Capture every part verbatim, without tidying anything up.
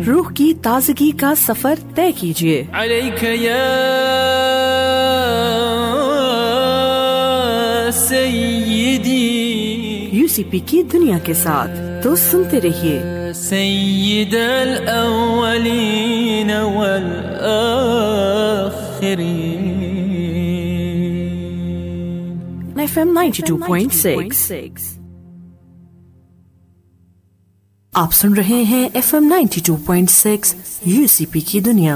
रूह की ताजगी का सफर तय कीजिए। अलैका या सय्यदी, यूसीपी की दुनिया के साथ तो सुनते रहिए। सय्यदल अव्वलीन वल आखिरीन। F M ninety two point six आप सुन रहे हैं F M ninety two point six UCP की दुनिया।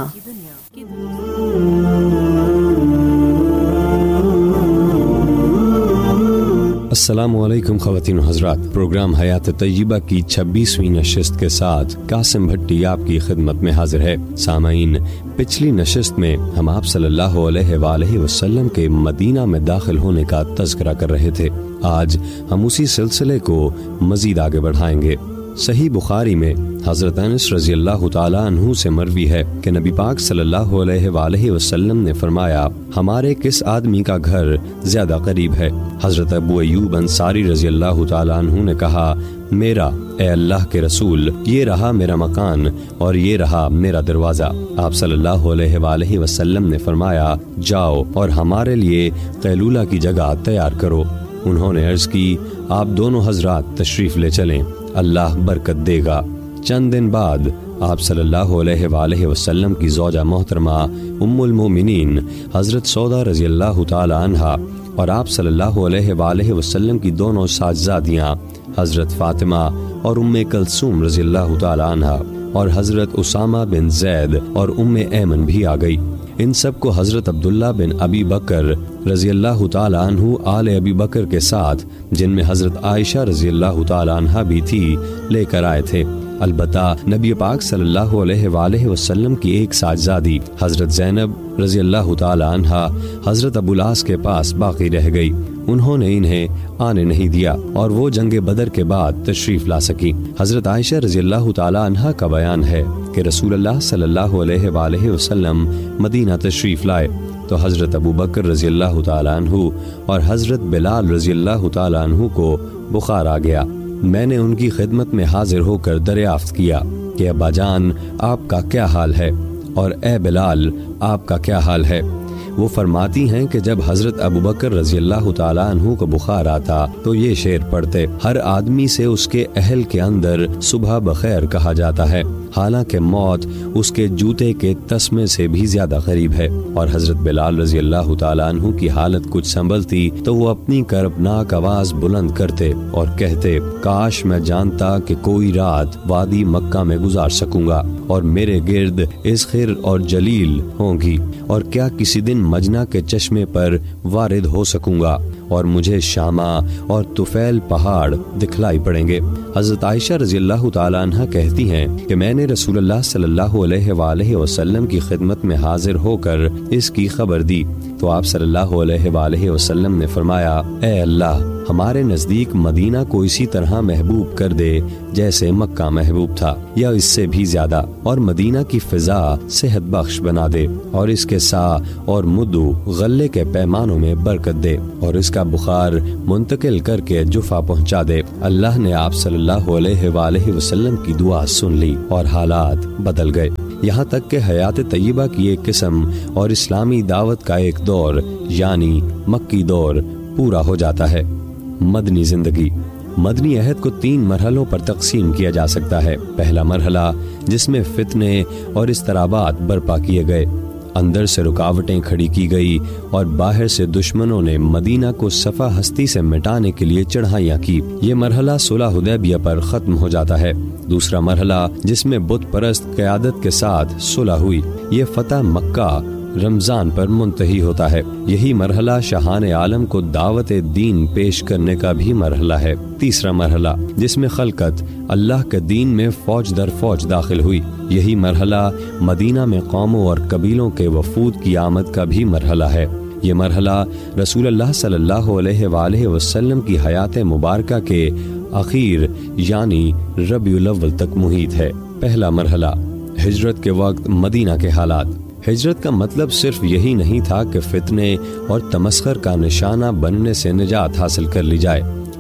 अस्सलामुअलैकुम ख़वातीन व हज़रात, प्रोग्राम हयात तय्यबा की छब्बीसवीं नशिस्त के साथ कासिम भट्टी आपकी खिदमत में हाजिर है। सामाईन, पिछली नशिस्त में हम आप सल्लल्लाहु अलैहि वसल्लम के मदीना में दाखिल होने का तज़किरा कर रहे थे। आज हम उसी सिलसिले को मजीद आगे बढ़ाएंगे। सही बुखारी में हजरत अनस रज़ी अल्लाह ताला अन्हु से मरवी है कि नबी पाक सल्लल्लाहु अलैहि वसल्लम ने फरमाया, हमारे किस आदमी का घर ज्यादा करीब है? हजरत अबू अय्यूब अंसारी रज़ी अल्लाह ताला अन्हु ने कहा, मेरा, ए अल्लाह के रसूल, ये रहा मेरा मकान और ये रहा मेरा दरवाजा। आप सल्लल्लाहु अलैहि वसल्लम ने फरमाया, जाओ और हमारे लिए कैलूला की जगह तैयार करो। उन्होंने अर्ज की, आप दोनों हजरात तशरीफ ले चलें, अल्लाह बरकत देगा। चंद दिन बाद आप सल्लल्लाहु अलैहि वसल्लम की ज़ौजा मोहतरमा उम्मुल मोमिनीन हजरत सौदा रज़ी अल्लाह ताला अन्हा और आप सल्लल्लाहु अलैहि वसल्लम की दोनों साजजादियाँ हजरत फातिमा और उम्मे कलसूम रज़ी अल्लाह ताला अन्हा और हजरत उसामा बिन जैद और उम्मे ऐमन भी आ गई। इन सब को हजरत अब्दुल्ला बिन अबी बकर रज़ी अल्लाह ताला अन्हु आले अबी बकर के साथ, जिनमें हजरत आयशा रज़ी अल्लाह ताला अन्हा भी थी, लेकर आए थे। अलबत्ता नबी पाक सल्लल्लाहु अलैहि वसल्लम की एक साजजादी हजरत ज़ैनब रज़ी अल्लाह ताला अन्हा हजरत अबुल आस के पास बाकी रह गई। उन्होंने इन्हें आने नहीं दिया और वो जंगे बदर के बाद तशरीफ ला सकी। हजरत आयशा रज़ी अल्लाह ताला अन्हा का बयान है कि रसूलुल्लाह सल्लल्लाहु अलैहि वसल्लम मदीना तशरीफ लाए तो हजरत अबू बकर रज़ी अल्लाह ताला अन्हु और हजरत बिलाल रज़ी अल्लाह ताला अन्हु को बुखार आ गया। मैंने उनकी खिदमत में हाजिर होकर दरियाफ्त किया कि अब्बा जान, आपका क्या हाल है, और ए बिलाल, आपका क्या हाल है? वो फरमाती हैं कि जब हजरत अबू बकर रज़ी अल्लाह ताला अन्हु को बुखार आता तो ये शेर पढ़ते, हर आदमी से उसके अहल के अंदर सुबह बखैर कहा जाता है, हालांकि मौत उसके जूते के तस्मे से भी ज्यादा करीब है। और हजरत बिलाल रज़ी अल्लाह ताला अन्हु की हालत कुछ संभलती तो वो अपनी करबनाक आवाज बुलंद करते और कहते, काश मैं जानता कि कोई रात वादी मक्का में गुजार सकूंगा और मेरे गिर्द इज़खिर और जलील होंगी, और क्या किसी दिन मजना के चश्मे पर वारिद हो सकूंगा और मुझे शामा और तुफैल पहाड़ दिखलाई पड़ेंगे। हजरत आयशा रज़ी अल्लाह ताला अन्हा कहती हैं कि मैंने रसूलुल्लाह सल्लल्लाहु अलैहि वसल्लम की खिदमत में हाजिर होकर इसकी खबर दी तो आप सल्लल्लाहु अलैहि वसल्लम ने फरमाया, ए अल्लाह, हमारे नजदीक मदीना को इसी तरह महबूब कर दे जैसे मक्का महबूब था, या इससे भी ज्यादा, और मदीना की फिजा सेहत बख्श बना दे और इसके सा और मुद्दू गल्ले के पैमानों में बरकत दे और इसका बुखार मुंतकिल करके जुफा पहुंचा दे। अल्लाह ने आप सल्लल्लाहु अलैहि वसल्लम की दुआ सुन ली और हालात बदल गए। यहाँ तक कि हयात तय्यबा की एक किस्म और इस्लामी दावत का एक दौर यानी मक्की दौर पूरा हो जाता है। मदनी जिंदगी। मदनी अहद को तीन मरहलों पर तकसीम किया जा सकता है। पहला मरहला जिसमें फितने और इस्तराबात बर्पा किए गए, अंदर से रुकावटें खड़ी की गई और बाहर से दुश्मनों ने मदीना को सफा हस्ती से मिटाने के लिए चढ़ाइयाँ की। ये मरहला सुलह हुदैबिया पर खत्म हो जाता है। दूसरा मरहला जिसमें बुत परस्त क़यादत के साथ सुलह हुई, ये फतह मक्का रमजान पर मुंतही होता है। यही मरहला शाहान आलम को दावत दीन पेश करने का भी मरहला है। तीसरा मरहला जिसमें खलकत अल्लाह के दीन में फौज दर फौज दाखिल हुई, यही मरहला मदीना में कौमों और कबीलों के वफूद की आमद का भी मरहला है। ये मरहला रसूलुल्लाह सल्लल्लाहु अलैहि वसल्लम की हयात मुबारका के आखिर यानी रबीउल अव्वल तक मुहित है। पहला मरहला हिजरत के वक्त मदीना के हालात। हिजरत का मतलब सिर्फ यही नहीं था कि फितने और तमस्खर का निशाना बनने से निजात हासिल कर ली जाए।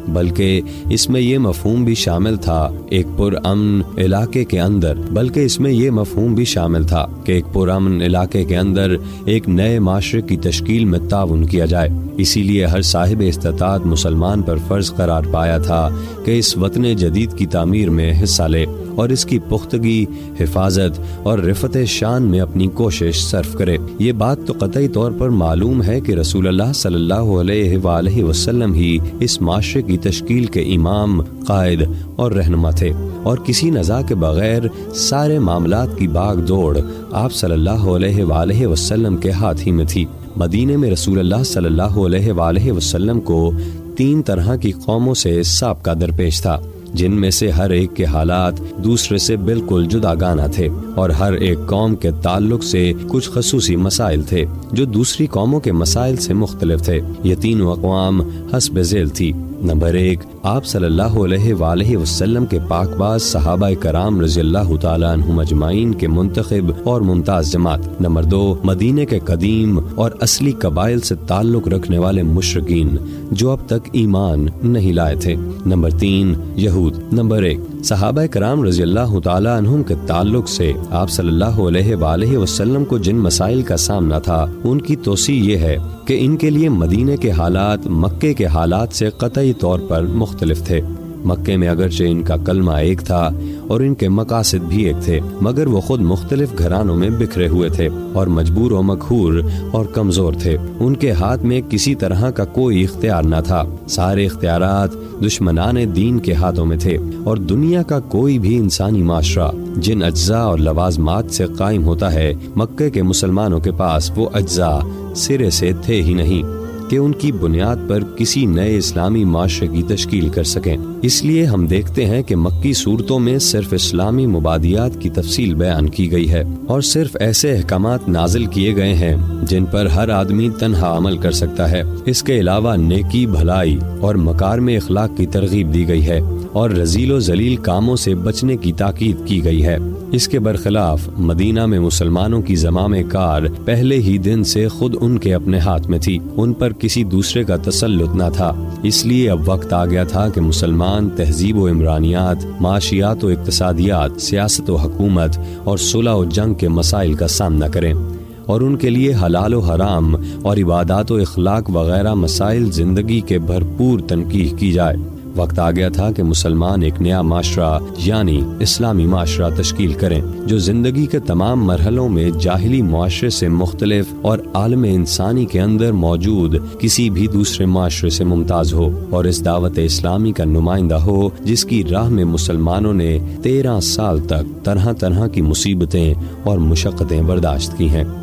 بلکہ اس میں یہ مفہوم بھی شامل تھا ایک پرامن علاقے کے اندر بلکہ اس میں یہ مفہوم بھی شامل تھا کہ ایک پرامن علاقے کے اندر ایک نئے معاشرے کی تشکیل میں تعاون کیا جائے۔ اسی لیے ہر صاحب استطاعت مسلمان پر فرض قرار پایا تھا کہ اس وطن جدید کی تعمیر میں حصہ لے اور اس کی پختگی، حفاظت اور رفعت شان میں اپنی کوشش صرف کرے۔ یہ بات تو قطعی طور پر معلوم ہے کہ رسول اللہ صلی اللہ علیہ وآلہ وسلم ہی اس معاشرے کی تشکیل کے امام، قائد اور رہنما تھے، اور کسی نزاع کے بغیر سارے معاملات کی باغ دوڑ آپ صلی اللہ علیہ وآلہ وسلم کے ہاتھ ہی میں تھی۔ مدینے میں رسول اللہ صلی اللہ علیہ وآلہ وسلم کو تین طرح کی قوموں سے سابقہ درپیش تھا، جن میں سے ہر ایک کے حالات دوسرے سے بالکل جدا گانا تھے، اور ہر ایک قوم کے تعلق سے کچھ خصوصی مسائل تھے جو دوسری قوموں کے مسائل سے مختلف تھے۔ یہ تینوں اقوام حسب ذیل تھی۔ نمبر ایک، آپ صلی اللہ علیہ وآلہ وسلم کے پاک باز صحابہ کرام رضی اللہ تعالیٰ عنہم اجمعین کے منتخب اور ممتاز جماعت۔ نمبر دو، مدینے کے قدیم اور اصلی قبائل سے تعلق رکھنے والے مشرکین جو اب تک ایمان نہیں لائے تھے۔ نمبر تین، یہود۔ نمبر ایک، صحابہ کرام رضی اللہ تعالیٰ عنہم کے تعلق سے آپ صلی اللہ علیہ وآلہ وسلم کو جن مسائل کا سامنا تھا ان کی توسیع یہ ہے کہ ان کے لیے مدینے کے حالات مکے کے حالات سے قطعی طور پر مختلف تھے۔ مکے میں اگرچہ ان کا کلمہ ایک تھا اور ان کے مقاصد بھی ایک تھے، مگر وہ خود مختلف گھرانوں میں بکھرے ہوئے تھے اور مجبور و مقہور اور کمزور تھے۔ ان کے ہاتھ میں کسی طرح کا کوئی اختیار نہ تھا، سارے اختیارات دشمنان دین کے ہاتھوں میں تھے، اور دنیا کا کوئی بھی انسانی معاشرہ جن اجزاء اور لوازمات سے قائم ہوتا ہے، مکے کے مسلمانوں کے پاس وہ اجزاء سرے سے تھے ہی نہیں کہ ان کی بنیاد پر کسی نئے اسلامی معاشرے کی تشکیل کر سکیں۔ اس لیے ہم دیکھتے ہیں کہ مکی صورتوں میں صرف اسلامی مبادیات کی تفصیل بیان کی گئی ہے، اور صرف ایسے احکامات نازل کیے گئے ہیں جن پر ہر آدمی تنہا عمل کر سکتا ہے۔ اس کے علاوہ نیکی، بھلائی اور مکارم اخلاق کی ترغیب دی گئی ہے، اور رذیل و ذلیل کاموں سے بچنے کی تاکید کی گئی ہے۔ اس کے برخلاف مدینہ میں مسلمانوں کی زمام کار پہلے ہی دن سے خود ان کے اپنے ہاتھ میں تھی، ان پر کسی دوسرے کا تسلط نہ تھا۔ اس لیے اب وقت آ گیا تھا کہ مسلمان تہذیب و عمرانیات، معاشیات و اقتصادیات، سیاست و حکومت اور صلح و جنگ کے مسائل کا سامنا کریں، اور ان کے لیے حلال و حرام اور عبادات و اخلاق وغیرہ مسائل زندگی کے بھرپور تنقیح کی جائے۔ وقت آ گیا تھا کہ مسلمان ایک نیا معاشرہ یعنی اسلامی معاشرہ تشکیل کریں جو زندگی کے تمام مرحلوں میں جاہلی معاشرے سے مختلف اور عالم انسانی کے اندر موجود کسی بھی دوسرے معاشرے سے ممتاز ہو، اور اس دعوت اسلامی کا نمائندہ ہو جس کی راہ میں مسلمانوں نے تیرہ سال تک طرح طرح کی مصیبتیں اور مشقتیں برداشت کی ہیں۔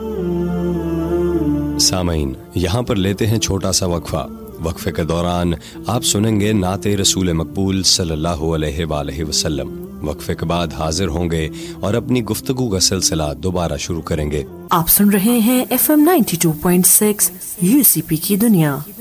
سامعین، یہاں پر لیتے ہیں چھوٹا سا وقفہ۔ وقفے کے دوران آپ سنیں گے نعت رسول مقبول صلی اللہ علیہ وآلہ وسلم۔ وقفے کے بعد حاضر ہوں گے اور اپنی گفتگو کا سلسلہ دوبارہ شروع کریں گے۔ آپ سن رہے ہیں F M ninety two point six you سی پی کی دنیا۔